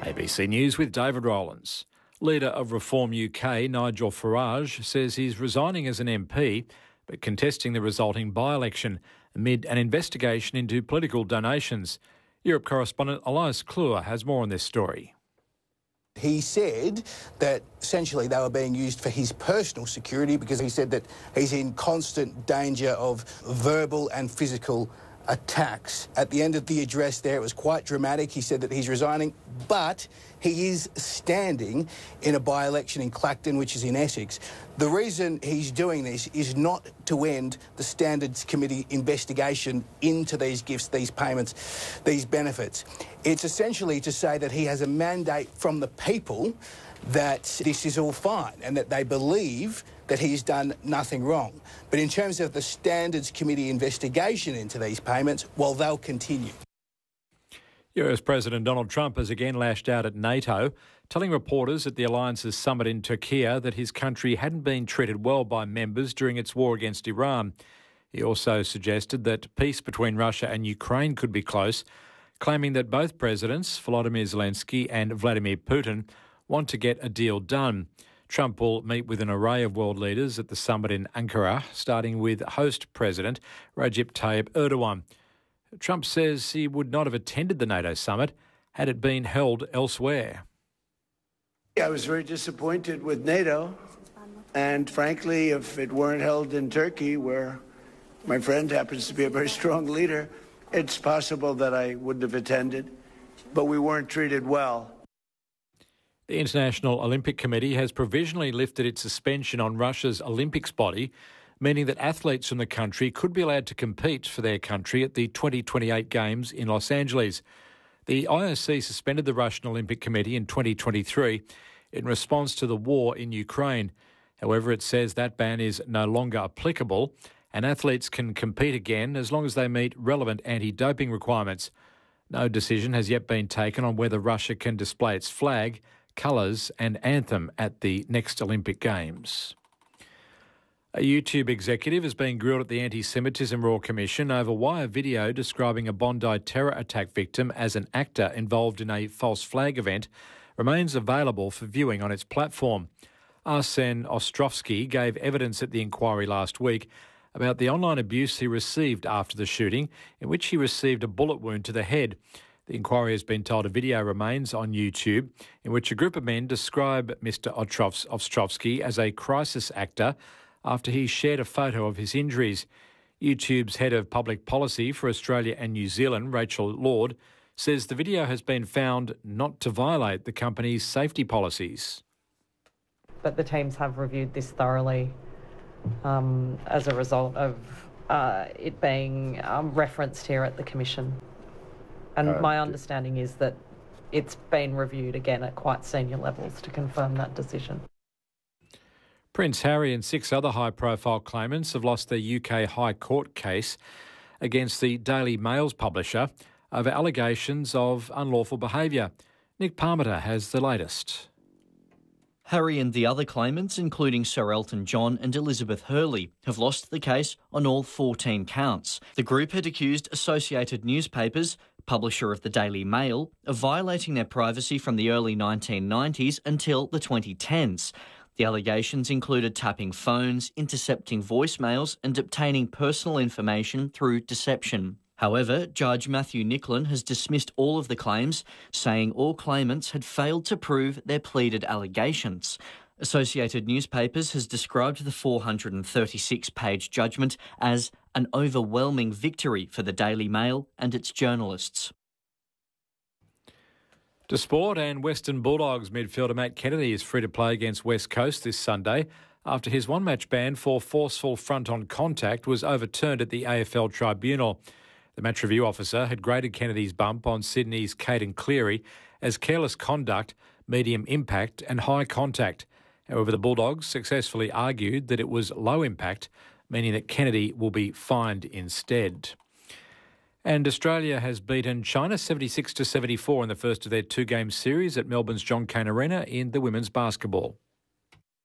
ABC News with David Rowlands. Leader of Reform UK, Nigel Farage, says he's resigning as an MP but contesting the resulting by-election amid an investigation into political donations. Europe correspondent Elias Kluwer has more on this story. He said that essentially they were being used for his personal security because he said that he's in constant danger of verbal and physical attacks. At the end of the address there, it was quite dramatic. He said that he's resigning, but he is standing in a by-election in Clacton, which is in Essex. The reason he's doing this is not to end the Standards Committee investigation into these gifts, these payments, these benefits. It's essentially to say that he has a mandate from the people that this is all fine and that they believe that he's done nothing wrong. But in terms of the Standards Committee investigation into these payments, well, they'll continue. US President Donald Trump has again lashed out at NATO, telling reporters at the alliance's summit in Turkey that his country hadn't been treated well by members during its war against Iran. He also suggested that peace between Russia and Ukraine could be close, claiming that both presidents, Volodymyr Zelensky and Vladimir Putin, want to get a deal done. Trump will meet with an array of world leaders at the summit in Ankara, starting with host President Recep Tayyip Erdogan. Trump says he would not have attended the NATO summit had it been held elsewhere. I was very disappointed with NATO, and frankly, if it weren't held in Turkey, where my friend happens to be a very strong leader, it's possible that I wouldn't have attended, but we weren't treated well. The International Olympic Committee has provisionally lifted its suspension on Russia's Olympics body, meaning that athletes from the country could be allowed to compete for their country at the 2028 Games in Los Angeles. The IOC suspended the Russian Olympic Committee in 2023 in response to the war in Ukraine. However, it says that ban is no longer applicable and athletes can compete again as long as they meet relevant anti-doping requirements. No decision has yet been taken on whether Russia can display its flag, colours and anthem at the next Olympic Games. A YouTube executive is being grilled at the Anti-Semitism Royal Commission over why a video describing a Bondi terror attack victim as an actor involved in a false flag event remains available for viewing on its platform. Arsen Ostrovsky gave evidence at the inquiry last week about the online abuse he received after the shooting, in which he received a bullet wound to the head. The inquiry has been told a video remains on YouTube in which a group of men describe Mr. Ostrovsky as a crisis actor after he shared a photo of his injuries. YouTube's head of public policy for Australia and New Zealand, Rachel Lord, says the video has been found not to violate the company's safety policies. But the teams have reviewed this thoroughly as a result of it being referenced here at the Commission. And my understanding is that it's been reviewed again at quite senior levels to confirm that decision. Prince Harry and 6 other high-profile claimants have lost their UK High Court case against the Daily Mail's publisher over allegations of unlawful behaviour. Nick Parmiter has the latest. Harry and the other claimants, including Sir Elton John and Elizabeth Hurley, have lost the case on all 14 counts. The group had accused Associated Newspapers, publisher of the Daily Mail, of violating their privacy from the early 1990s until the 2010s. The allegations included tapping phones, intercepting voicemails and obtaining personal information through deception. However, Judge Matthew Nicklin has dismissed all of the claims, saying all claimants had failed to prove their pleaded allegations. Associated Newspapers has described the 436-page judgment as an overwhelming victory for the Daily Mail and its journalists. To sport, and Western Bulldogs midfielder Matt Kennedy is free to play against West Coast this Sunday after his one-match ban for forceful front-on contact was overturned at the AFL Tribunal. The match review officer had graded Kennedy's bump on Sydney's Caden Cleary as careless conduct, medium impact and high contact. However, the Bulldogs successfully argued that it was low impact, meaning that Kennedy will be fined instead. And Australia has beaten China 76-74 in the first of their 2-game series at Melbourne's John Cain Arena in the women's basketball.